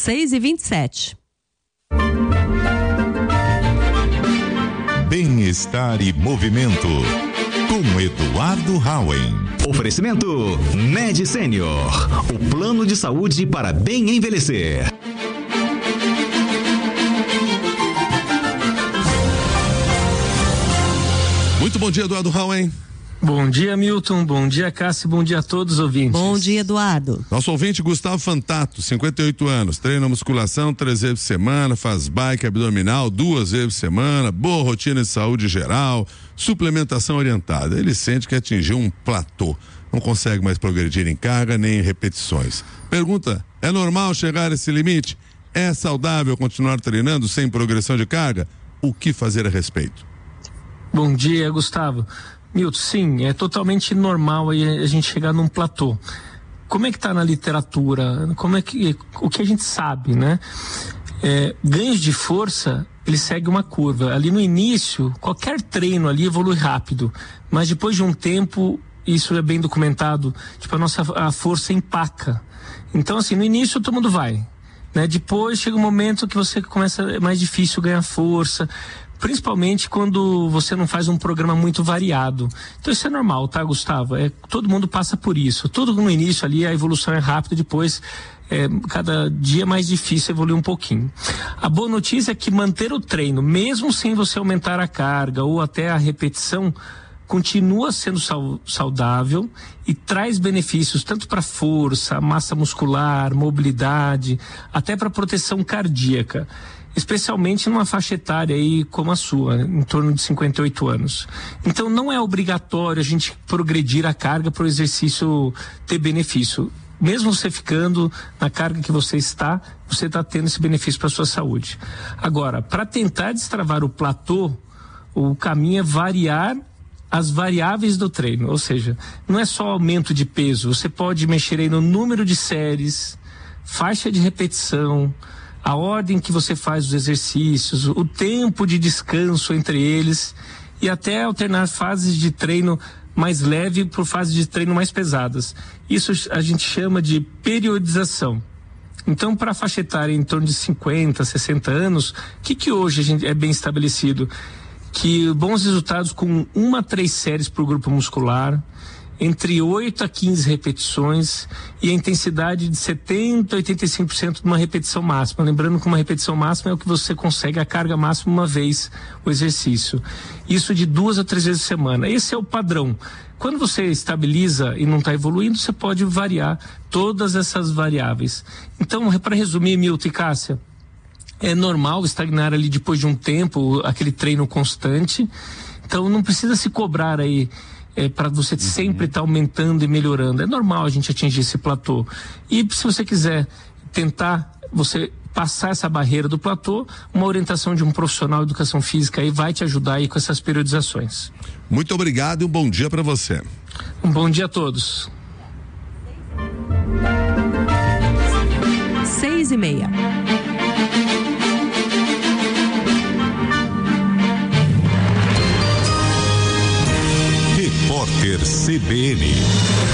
6h27. Bem-estar e movimento, com Eduardo Hauen. Oferecimento Med Senior, o plano de saúde para bem envelhecer. Muito bom dia, Eduardo Hauen. Bom dia, Milton. Bom dia, Cássio. Bom dia a todos os ouvintes. Bom dia, Eduardo. Nosso ouvinte Gustavo Fantato, 58 anos, treina musculação 3 vezes por semana, faz bike abdominal 2 vezes por semana, boa rotina de saúde geral, suplementação orientada. Ele sente que atingiu um platô, não consegue mais progredir em carga nem em repetições. Pergunta: é normal chegar a esse limite? É saudável continuar treinando sem progressão de carga? O que fazer a respeito? Bom dia, Gustavo. Milton, sim, é totalmente normal aí a gente chegar num platô. Como é que está na literatura? O que a gente sabe, né? Ganhos de força, ele segue uma curva. Ali no início, qualquer treino ali evolui rápido, mas depois de um tempo, isso é bem documentado, tipo, a força empaca. Então, assim, no início todo mundo vai, né? Depois chega um momento que você começa, é mais difícil ganhar força, principalmente quando você não faz um programa muito variado. Então isso é normal, tá, Gustavo? Todo mundo passa por isso. Tudo no início ali, a evolução é rápida, depois cada dia é mais difícil evoluir um pouquinho. A boa notícia é que manter o treino, mesmo sem você aumentar a carga ou até a repetição, continua sendo saudável e traz benefícios tanto para força, massa muscular, mobilidade, até para proteção cardíaca, especialmente numa faixa etária aí como a sua, em torno de 58 anos. Então não é obrigatório a gente progredir a carga para o exercício ter benefício. Mesmo você ficando na carga que você está tendo esse benefício para a sua saúde. Agora, para tentar destravar o platô, o caminho é variar as variáveis do treino, ou seja, não é só aumento de peso, você pode mexer aí no número de séries, faixa de repetição, a ordem que você faz os exercícios, o tempo de descanso entre eles e até alternar fases de treino mais leve por fases de treino mais pesadas. Isso a gente chama de periodização. Então, para a faixa etária em torno de 50, 60 anos, o que hoje a gente é bem estabelecido? Que bons resultados com 1 a 3 séries por grupo muscular, entre 8 a 15 repetições e a intensidade de 70% a 85% de uma repetição máxima. Lembrando que uma repetição máxima é o que você consegue a carga máxima uma vez o exercício. Isso de 2 a 3 vezes por semana. Esse é o padrão. Quando você estabiliza e não está evoluindo, você pode variar todas essas variáveis. Então, para resumir, Milton e Cássia, é normal estagnar ali depois de um tempo, aquele treino constante. Então não precisa se cobrar aí para você sempre estar aumentando e melhorando. É normal a gente atingir esse platô. E se você quiser tentar você passar essa barreira do platô, uma orientação de um profissional de educação física aí vai te ajudar aí com essas periodizações. Muito obrigado e um bom dia para você. Um bom dia a todos. 6h30. Repórter CBN.